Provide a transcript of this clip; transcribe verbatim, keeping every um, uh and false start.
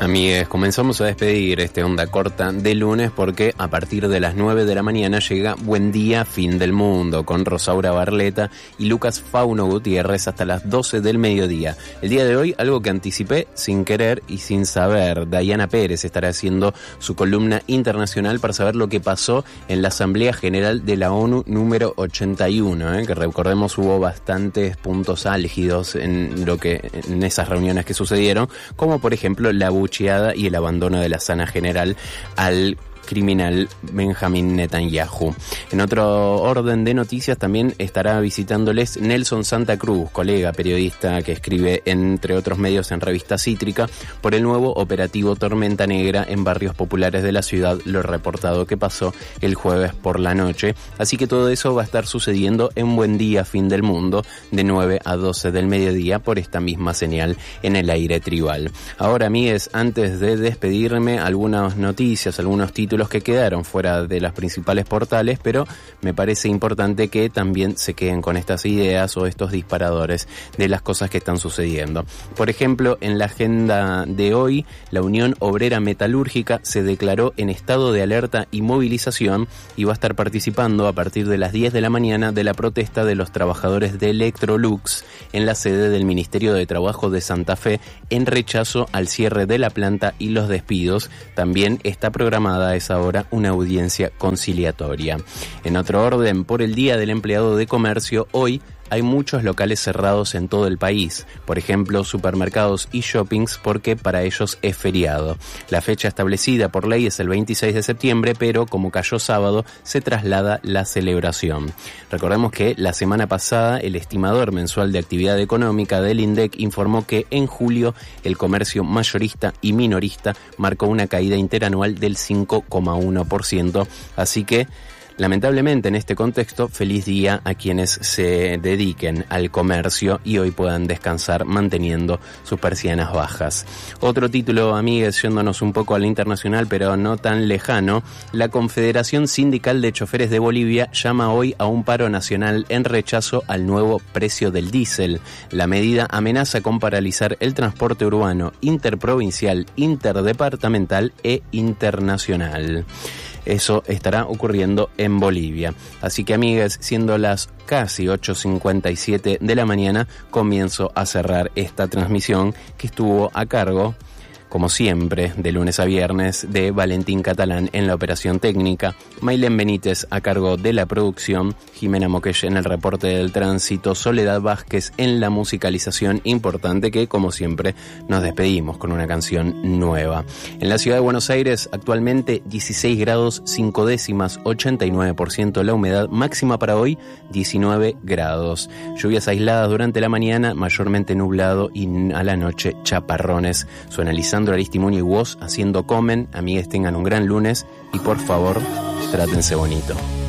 Amigues, comenzamos a despedir este Onda Corta de lunes porque a partir de las nueve de la mañana llega Buen Día, Fin del Mundo con Rosaura Barleta y Lucas Fauno Gutiérrez hasta las doce del mediodía. El día de hoy, algo que anticipé sin querer y sin saber, Dayana Pérez estará haciendo su columna internacional para saber lo que pasó en la Asamblea General de la ONU número ochenta y uno, ¿eh? que recordemos hubo bastantes puntos álgidos en lo que en esas reuniones que sucedieron, como por ejemplo la bucheada y el abandono de la sana general al criminal Benjamin Netanyahu. En otro orden de noticias también estará visitándoles Nelson Santa Cruz, colega periodista que escribe entre otros medios en Revista Cítrica, por el nuevo operativo Tormenta Negra en barrios populares de la ciudad, lo reportado que pasó el jueves por la noche. Así que todo eso va a estar sucediendo en Buen Día, Fin del Mundo, de nueve a doce del mediodía por esta misma señal en el aire tribal. Ahora, amigues, antes de despedirme, algunas noticias, algunos títulos que quedaron fuera de los principales portales, pero me parece importante que también se queden con estas ideas o estos disparadores de las cosas que están sucediendo. Por ejemplo, en la agenda de hoy, la Unión Obrera Metalúrgica se declaró en estado de alerta y movilización y va a estar participando a partir de las diez de la mañana de la protesta de los trabajadores de Electrolux en la sede del Ministerio de Trabajo de Santa Fe en rechazo al cierre de la planta y los despidos. También está programada esa hora una audiencia conciliatoria. En otro orden, por el Día del Empleado de Comercio, hoy hay muchos locales cerrados en todo el país, por ejemplo supermercados y shoppings, porque para ellos es feriado. La fecha establecida por ley es el veintiséis de septiembre, pero como cayó sábado se traslada la celebración. Recordemos que la semana pasada el estimador mensual de actividad económica del INDEC informó que en julio el comercio mayorista y minorista marcó una caída interanual del cinco coma uno por ciento, así que lamentablemente, en este contexto, feliz día a quienes se dediquen al comercio y hoy puedan descansar manteniendo sus persianas bajas. Otro título, amigues, yéndonos un poco al internacional, pero no tan lejano, la Confederación Sindical de Choferes de Bolivia llama hoy a un paro nacional en rechazo al nuevo precio del diésel. La medida amenaza con paralizar el transporte urbano interprovincial, interdepartamental e internacional. Eso estará ocurriendo en Bolivia. Así que, amigas, siendo las casi ocho cincuenta y siete de la mañana, comienzo a cerrar esta transmisión que estuvo a cargo, como siempre, de lunes a viernes, de Valentín Catalán en la operación técnica, Maylén Benítez a cargo de la producción, Jimena Moquesh en el reporte del tránsito, Soledad Vázquez en la musicalización. Importante que, como siempre, nos despedimos con una canción nueva. En la ciudad de Buenos Aires, actualmente dieciséis grados cinco décimas, ochenta y nueve por ciento la humedad, máxima para hoy diecinueve grados. Lluvias aisladas durante la mañana, mayormente nublado, y a la noche chaparrones. Suena Lisandro Aristimuño y Woz haciendo Comen. Amigues, tengan un gran lunes y por favor, trátense bonito.